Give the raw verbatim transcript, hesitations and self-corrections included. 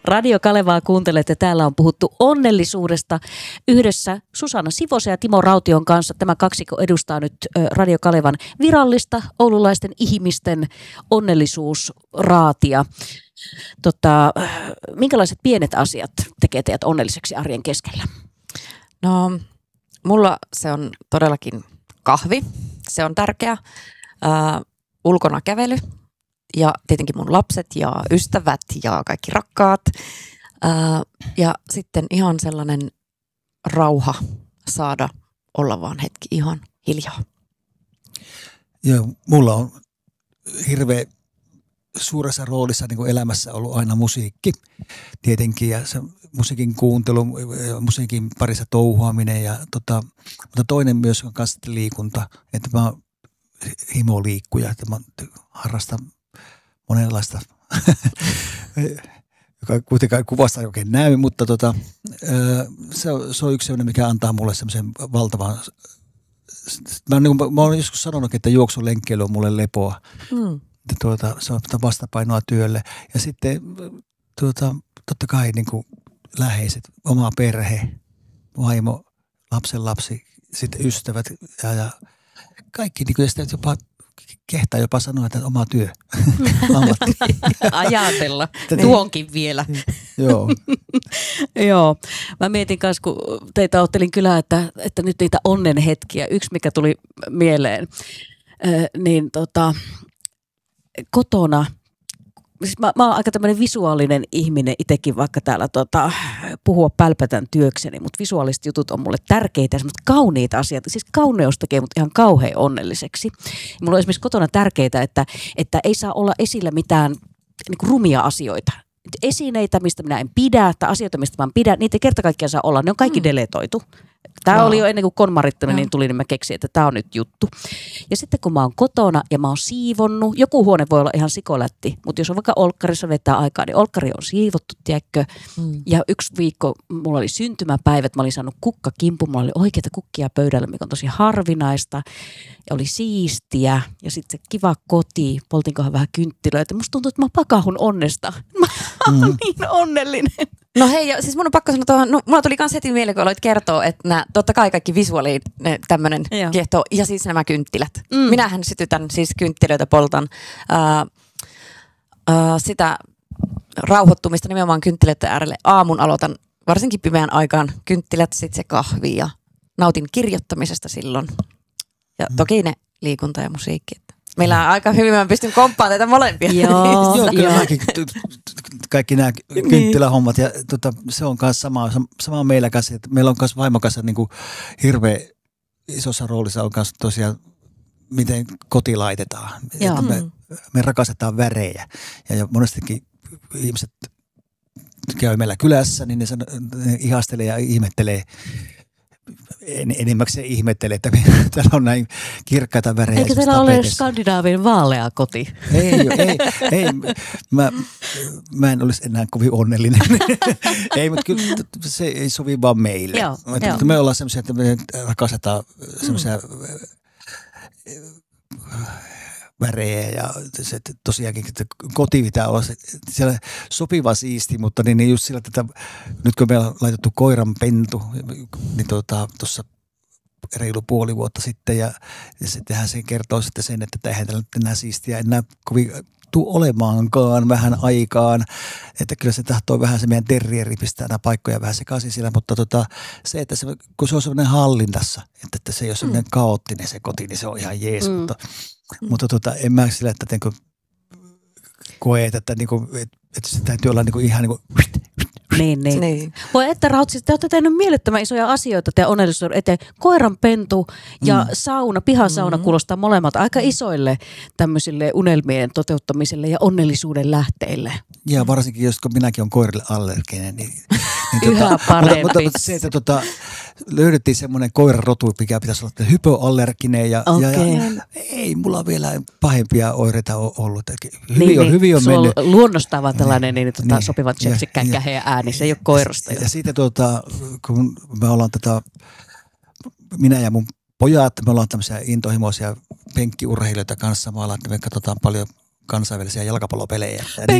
Radio Kalevaa kuuntelet ja täällä on puhuttu onnellisuudesta yhdessä Susanna Sivosen ja Timo Raution kanssa. Tämä kaksikko edustaa nyt Radio Kalevan virallista oululaisten ihmisten onnellisuusraatia. Tota, minkälaiset pienet asiat tekee teidät onnelliseksi arjen keskellä? No, mulla se on todellakin kahvi. Se on tärkeä. Äh, ulkona kävely ja tietenkin mun lapset ja ystävät ja kaikki rakkaat. Äh, ja sitten ihan sellainen rauha saada olla vaan hetki ihan hiljaa. Joo, mulla on hirveä suuressa roolissa niin kuin elämässä ollut aina musiikki tietenkin ja se musiikin kuuntelu, musiikin parissa touhuaminen ja tota, mutta toinen myös on kanssa liikunta, että mä oon himoliikkuja, että mä harrastan monenlaista, joka kuitenkaan kuvasta ei oikein näy, mutta tota, se, on, se on yksi sellainen, mikä antaa mulle semmoisen valtavan. Mä, niin kuin, mä oon joskus sanonut, että juoksulenkkeily on mulle lepoa. Mm. Tuota, se on vastapainoa työlle. Ja sitten tuota, totta kai niin kuin läheiset, oma perhe, vaimo, lapsenlapsi, sitten ystävät ja, ja kaikki. Niin kuin, ja sitten jopa kehtaa jopa sanoa, että oma työ. Ajatella. Tuonkin vielä. Joo. Joo. Mä mietin kanssa, kun teitä ottelin kyllä, että, että nyt niitä onnen hetkiä. Yksi, mikä tuli mieleen, äh, niin tota... kotona, siis mä, mä oon aika tämmöinen visuaalinen ihminen itsekin, vaikka täällä tota, puhua pälpätän työkseni, mutta visuaaliset jutut on mulle tärkeitä, semmoista kauniita asioita. Siis kauneus tekee mut ihan kauhean onnelliseksi. Ja mulla on esimerkiksi kotona tärkeää, että, että ei saa olla esillä mitään niin kuin rumia asioita. Esineitä, mistä minä en pidä, tai asioita, mistä mä en pidä, niitä ei kerta kaikkiaan saa olla. Ne on kaikki mm. deletoitu. Tämä no. oli jo ennen kuin konmarittuna, niin tuli, niin mä keksin, että tämä on nyt juttu. Ja sitten kun mä oon kotona ja mä oon siivonnut, joku huone voi olla ihan sikolätti, mutta jos on vaikka olkkarissa vetää aikaa, niin olkkari on siivottu, tiedätkö? Mm. Ja yksi viikko mulla oli syntymäpäivät, mä olin saanut kukkakimpu, mulla oli oikeita kukkia pöydällä, mikä on tosi harvinaista. Ja oli siistiä ja sitten se kiva koti, poltinkohan vähän kynttilöitä. Musta tuntuu, että mä pakahun onnesta. Mä oon mm. niin onnellinen. No hei, siis mun on pakko sanoa tuohon, no, mulla tuli kans heti mieleen, kun aloit kertoa, että nää, totta kai kaikki visuaali tämmönen kiehtoo, ja siis nämä kynttilät. Mm. Minähän sytytän siis kynttilöitä, poltan ää, ää, sitä rauhoittumista nimenomaan kynttilöiden äärelle. Aamun aloitan varsinkin pimeän aikaan kynttilät, sit se kahvi ja nautin kirjoittamisesta silloin. Ja toki ne liikunta ja musiikki. Meillä on aika hyvin, mä pystyn komppaamaan teitä molempia. Joo, joo, kyllä mäkin, kaikki nämä kynttilähommat ja tota, se on myös sama, sama meillä kanssa, että meillä on myös vaimo kanssa niin kuin hirveän isossa roolissa on kanssa tosiaan, miten koti laitetaan. Me, me rakastetaan värejä ja, ja monestikin ihmiset käy meillä kylässä, niin ne, san, ne ihastelee ja ihmettelee. En, enimmäkseen ihmettelee, että täällä on näin kirkkaita värejä. Eikö teillä ole Skandinaavin vaalea koti? Ei, ei, ei. Mä, mä en olisi enää kovin onnellinen. Ei, mutta kyllä se ei sovi vaan meille. Joo, jo. Me ollaan semmoisia, että me rakastetaan semmoisia mm. värejä ja se, että tosiaankin, että koti pitää olla siellä sopiva siisti, mutta niin, niin just sillä, että nyt kun meillä on laitettu koiran pentu, niin tuossa tota, reilu puoli vuotta sitten ja, ja sittenhän se kertoo sitten sen, että eihän täällä nyt enää siistiä enää kovin tuu olemaankaan vähän aikaan, että kyllä se tahtoo vähän se meidän terrieri pistää nämä paikkoja vähän sekaisin siellä, mutta tota, se, että se, kun se on sellainen hallinnassa, että, että se ei ole sellainen mm. kaoottinen se koti, niin se on ihan jees, mm. mutta Mm. Mutta tota, en mä sillä, että niinku, koet, että, niinku, että, että se täytyy olla niinku, ihan niinku, niin, niin. niin. Voi että Rautsi, te olette tehneet mielettömän isoja asioita teidän onnellisuuden eteen. Koiranpentu ja mm. sauna, pihasauna mm. kuulostaa molemmat aika isoille tämmöisille unelmien toteuttamiselle ja onnellisuuden lähteille. Ja varsinkin, jos minäkin olen koirille allerginen, niin, niin yhä tota, parempi. Mutta, mutta se, että tota, löydettiin semmoinen koirarotu, mikä pitäisi olla hypoallerginen ja, okay. ja, ja ei mulla on vielä pahempia oireita ollut. Hyvin niin, on, hyvin on sulla mennyt. On luonnostaan vaan tällainen niin, tota, niin, sopivan tsepsikkään käheä ääni, se ei ole koirasta. Ja, ja sitten tuota, kun me ollaan tätä, minä ja mun pojat, me ollaan tämmöisiä intohimoisia penkkiurheilijoita kanssa samalla, että me katsotaan paljon kansainvälisiä jalkapallopelejä.